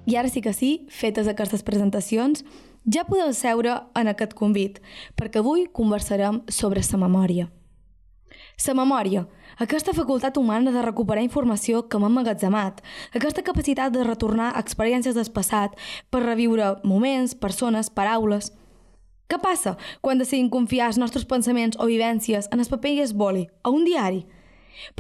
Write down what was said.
I ara sí que sí, fetes aquestes presentacions, ja podeu seure en aquest convit, perquè avui conversarem sobre la memòria. La memòria, aquesta facultat humana de recuperar informació que hem emmagatzemat, aquesta capacitat de retornar a experiències del passat per reviure moments, persones, paraules. Què passa quan decidim confiar els nostres pensaments o vivències en el paper i el boli, a un diari?